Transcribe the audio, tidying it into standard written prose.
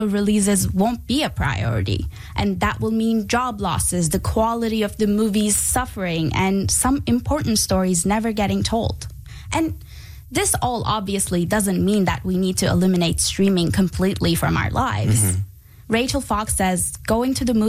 releases won't be a priority. And that will mean job losses, the quality of the movies suffering, and some important stories never getting told. And this all obviously doesn't mean that we need to eliminate streaming completely from our lives. Rachel Fox says going to the